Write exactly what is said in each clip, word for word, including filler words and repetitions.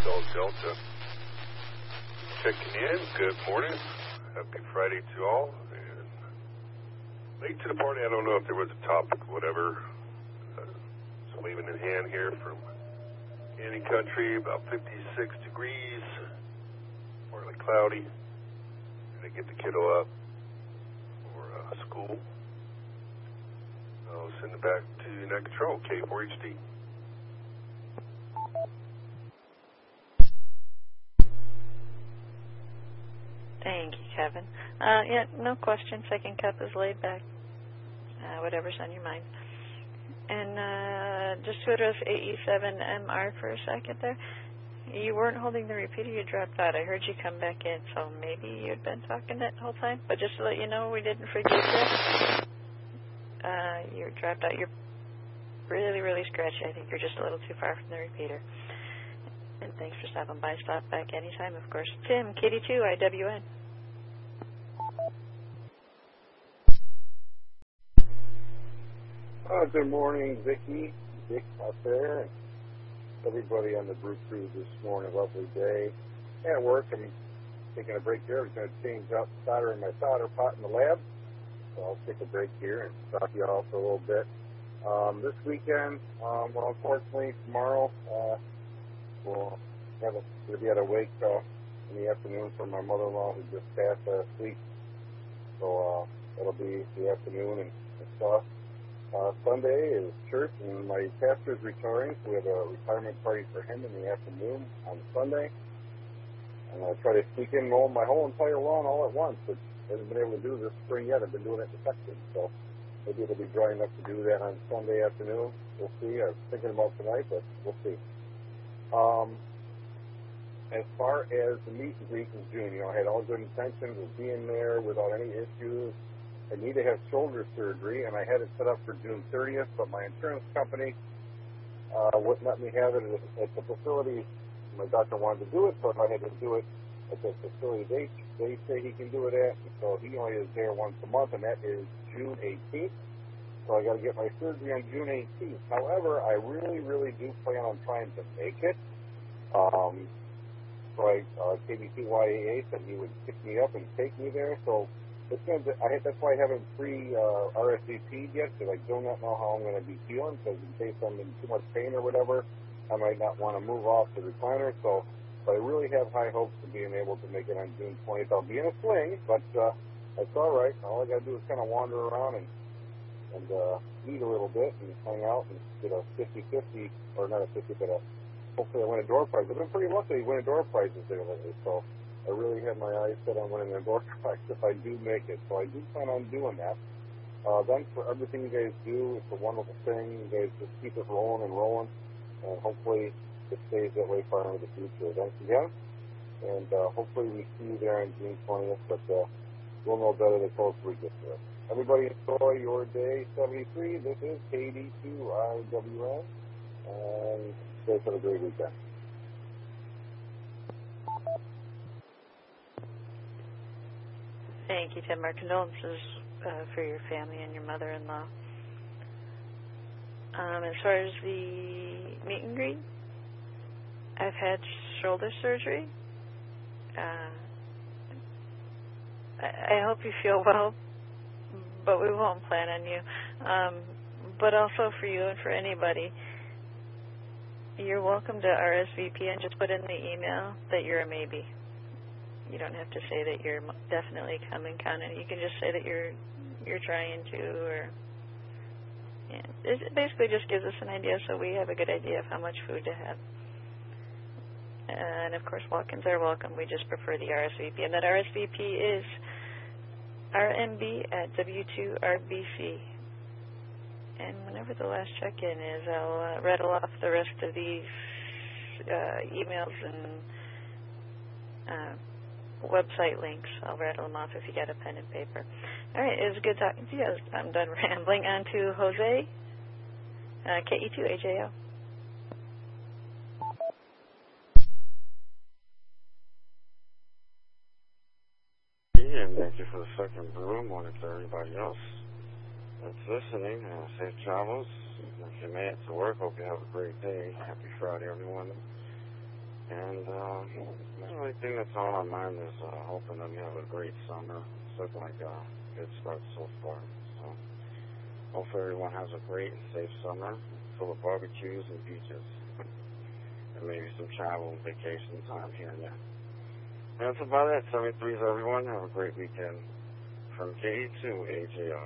Dog Delta. Checking in. Good morning. Happy Friday to all. And late to the party. I don't know if there was a topic, whatever. Uh, just waving in hand here from Canyon Country, about fifty-six degrees. Partly cloudy. Gonna get the kiddo up for uh, school. I'll send it back to Net Control, K four H D. Thank you, Kevin. Uh, yeah, no question. Second cup is laid back. Uh, whatever's on your mind. And uh, just to address A E seven M R for a second there, you weren't holding the repeater. You dropped out. I heard you come back in, so maybe you'd been talking that whole time. But just to let you know, we didn't forget you. Uh, you dropped out. You're really, really scratchy. I think you're just a little too far from the repeater. And thanks for stopping by. Stop back anytime, of course. Tim, K D two, I W N. Uh, good morning, Vicki, Dick out there, and everybody on the brew crew this morning. Lovely day. At work, I'm taking a break here. I was going to change out the solder in my solder pot in the lab. So I'll take a break here and talk to you all for a little bit. Um, this weekend, um, well, unfortunately, tomorrow, uh, we'll have a, we'll be at a wake uh, in the afternoon for my mother-in-law who just passed last week. So uh, it'll be the afternoon and, and stuff. Uh, Sunday is church, and my pastor's retiring, so we have a retirement party for him in the afternoon on Sunday. I'm going to try to sneak in mow my whole entire lawn all at once, which I haven't been able to do this spring yet. I've been doing it in sections, so maybe it'll be dry enough to do that on Sunday afternoon. We'll see. I was thinking about tonight, but we'll see. Um, as far as the meet and greet in June, you know, I had all good intentions of being there without any issues. I need to have shoulder surgery, and I had it set up for June thirtieth, but my insurance company uh, wouldn't let me have it at the facility. My doctor wanted to do it, but I had to do it at the facility they, they say he can do it at, and so he only is there once a month, and that is June eighteenth. So I got to get my surgery on June eighteenth. However, I really, really do plan on trying to make it. Um, so I, uh, K B T Y A A said he would pick me up and take me there, so It's going to, I, that's why I haven't pre uh, R S V P'd yet, because I do not know how I'm going to be feeling, because in case I'm in too much pain or whatever, I might not want to move off the recliner. So, but I really have high hopes of being able to make it on June twentieth. I'll be in a sling, but uh, that's all right. All I got to do is kind of wander around and and uh, eat a little bit and hang out and get a fifty-fifty, or not a fifty, but a, hopefully I win a door prize. I've been pretty lucky winning door prizes there lately, so I really have my eyes set on winning a door prize if I do make it. So I do plan on doing that. Uh, thanks for everything you guys do. It's a wonderful thing. You guys just keep it rolling and rolling, and hopefully it stays that way far into the future. Thanks again, and uh, hopefully we see you there on June twentieth, but uh, we'll know better the closer we get to it. Everybody enjoy your day seventy-three. This is K D two I W N, and you guys have a great weekend. Thank you, Tim. Our condolences uh, for your family and your mother-in-law. Um, as far as the meet and greet, I've had shoulder surgery. Uh, I, I hope you feel well, but we won't plan on you. Um, but also for you and for anybody, you're welcome to R S V P and just put in the email that you're a maybe. You don't have to say that you're definitely coming, counting. You can just say that you're you're trying to, or yeah. It basically just gives us an idea, so we have a good idea of how much food to have. And of course, walk-ins are welcome. We just prefer the R S V P, and that R S V P is R M B at W two R B C. And whenever the last check-in is, I'll uh, rattle off the rest of these uh, emails and Uh, website links. I'll rattle them off if you got a pen and paper. All right, it was good talking to you. I'm done rambling. On to Jose, uh, K E two A J O. And thank you for the second brew. Morning to everybody else that's listening. Uh, safe travels. If you made it to work, hope you have a great day. Happy Friday, everyone. And uh, the only thing that's on our mind is uh, hoping that we have a great summer. It's looking like a good start so far. So hopefully everyone has a great and safe summer full of barbecues and beaches. And maybe some travel and vacation time here and there. And that's about it. seventy-threes, everyone. Have a great weekend. From K E two A J R.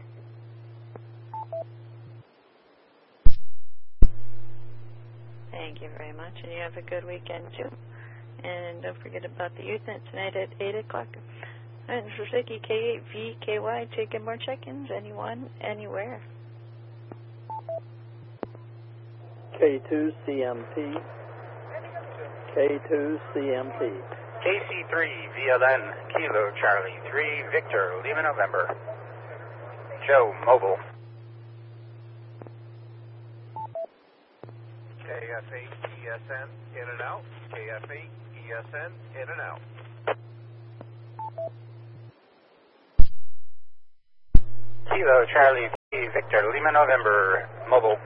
Thank you very much, and you have a good weekend, too. And don't forget about the youth net tonight at eight o'clock. And this is Vicky, K eight V K Y, taking more check-ins. Anyone, anywhere. K two C M P. K two C M P. K C three V L N, Kilo Charlie three, Victor, Lima November. Joe, mobile. K F eight E S N, in and out. K F eight E S N, in and out. Kilo Charlie three, Victor, Lima November, mobile.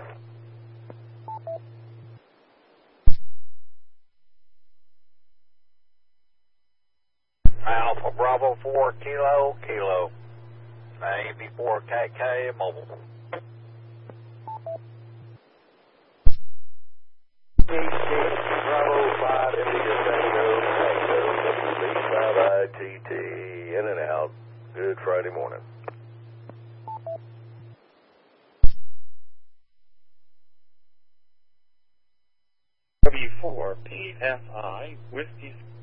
Alpha Bravo four, Kilo, Kilo. A B four K K, mobile. Bravo five, India Tango, Tango, B five I T T, in and out. Good Friday morning. W four P F I, Whiskey